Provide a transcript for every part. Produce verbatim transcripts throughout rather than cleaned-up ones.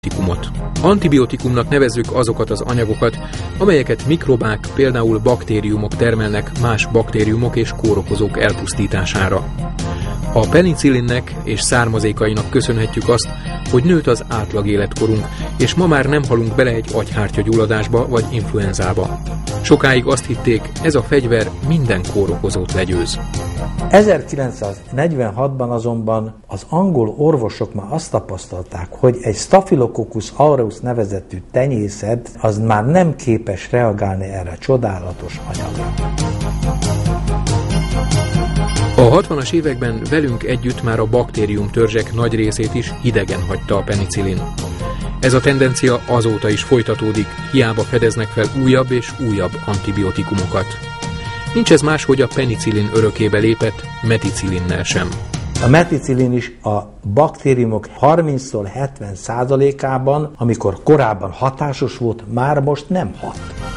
antibiotikumot. Antibiotikumnak nevezzük azokat az anyagokat, amelyeket mikrobák, például baktériumok termelnek más baktériumok és kórokozók elpusztítására. A penicillinnek és származékainak köszönhetjük azt, hogy nőtt az átlag életkorunk, és ma már nem halunk bele egy agyhártyagyulladásba vagy influenzába. Sokáig azt hitték, ez a fegyver minden kórokozót legyőz. ezerkilencszáznegyvenhatban azonban az angol orvosok már azt tapasztalták, hogy egy Staphylococcus aureus nevezetű tenyészet az már nem képes reagálni erre a csodálatos anyagra. A hatvanas években velünk együtt már a baktériumtörzsek nagy részét is hidegen hagyta a penicillin. Ez a tendencia azóta is folytatódik, hiába fedeznek fel újabb és újabb antibiotikumokat. Nincs ez más, hogy a penicillin örökébe lépett meticillinnel sem. A meticillin is a baktériumok harminctól hetven százalékában, amikor korábban hatásos volt, már most nem hat.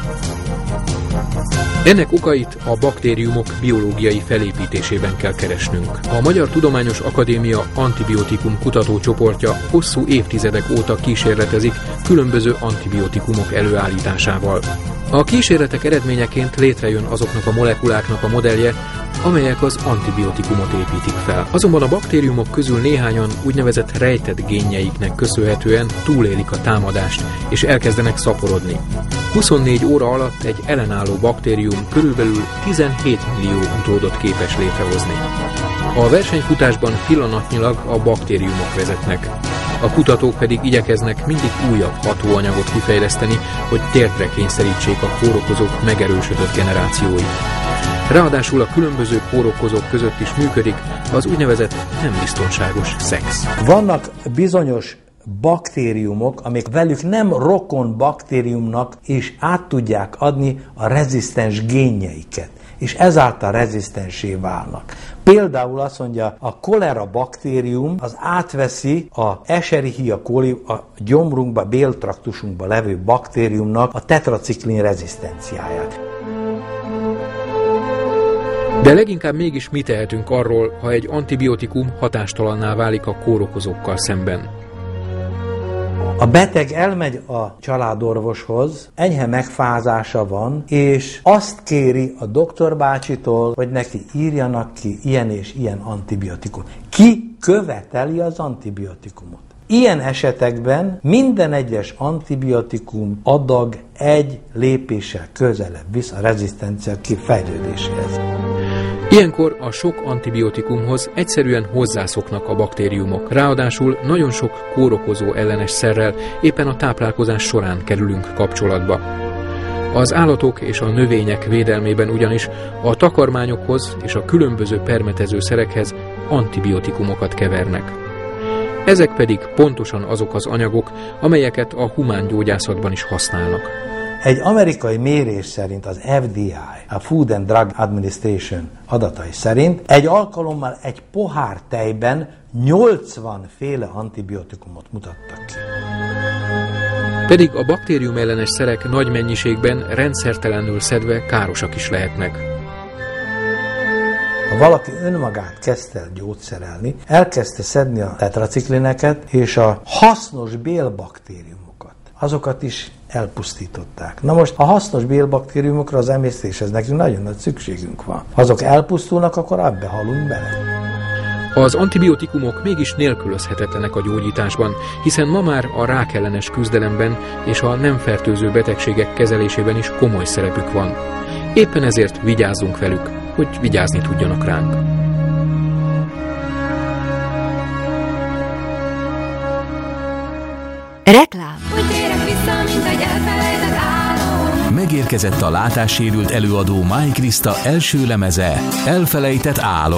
Ennek okait a baktériumok biológiai felépítésében kell keresnünk. A Magyar Tudományos Akadémia antibiotikum kutatócsoportja hosszú évtizedek óta kísérletezik különböző antibiotikumok előállításával. A kísérletek eredményeként létrejön azoknak a molekuláknak a modellje, amelyek az antibiotikumot építik fel. Azonban a baktériumok közül néhányan úgynevezett rejtett génjeiknek köszönhetően túlélik a támadást, és elkezdenek szaporodni. huszonnégy óra alatt egy ellenálló baktérium körülbelül tizenhét millió utódot képes létrehozni. A versenyfutásban pillanatnyilag a baktériumok vezetnek. A kutatók pedig igyekeznek mindig újabb hatóanyagot kifejleszteni, hogy térdre kényszerítsék a kórokozók megerősödött generációit. Ráadásul a különböző kórokozók között is működik az úgynevezett nem biztonságos szex. Vannak bizonyos baktériumok, amik velük nem rokon baktériumnak is át tudják adni a rezisztens génjeiket, és ezáltal rezisztensé válnak. Például azt mondja, a kolera baktérium az átveszi a Escherichia coli, a gyomrunkba, béltraktusunkba levő baktériumnak a tetraciklin rezisztenciáját. De leginkább mégis mi tehetünk arról, ha egy antibiotikum hatástalanná válik a kórokozókkal szemben? A beteg elmegy a családorvoshoz, enyhe megfázása van, és azt kéri a doktorbácsitól, hogy neki írjanak ki ilyen és ilyen antibiotikumot. Ki követeli az antibiotikumot? Ilyen esetekben minden egyes antibiotikum adag egy lépéssel közelebb visz a rezisztencia kifejlődéséhez. Ilyenkor a sok antibiotikumhoz egyszerűen hozzászoknak a baktériumok. Ráadásul nagyon sok kórokozó ellenes szerrel éppen a táplálkozás során kerülünk kapcsolatba. Az állatok és a növények védelmében ugyanis a takarmányokhoz és a különböző permetező szerekhez antibiotikumokat kevernek. Ezek pedig pontosan azok az anyagok, amelyeket a humángyógyászatban is használnak. Egy amerikai mérés szerint az F D A, a Food and Drug Administration adatai szerint egy alkalommal egy pohár tejben nyolcvan féle antibiotikumot mutattak ki. Pedig a baktérium ellenes szerek nagy mennyiségben rendszertelenül szedve károsak is lehetnek. Ha valaki önmagát kezdte el gyógyszerelni, elkezdte szedni a tetraciklineket és a hasznos bélbaktériumokat, azokat is elpusztították. Na most a hasznos bélbaktériumokra az emésztéshez nekünk nagyon nagy szükségünk van. Ha azok elpusztulnak, akkor abba halunk bele. Az antibiotikumok mégis nélkülözhetetlenek a gyógyításban, hiszen ma már a rákellenes küzdelemben és a nem fertőző betegségek kezelésében is komoly szerepük van. Éppen ezért vigyázzunk velük, hogy vigyázni tudjanak ránk. Reklám. Megérkezett a látássérült előadó Máj Kriszta első lemeze, Elfelejtett álom.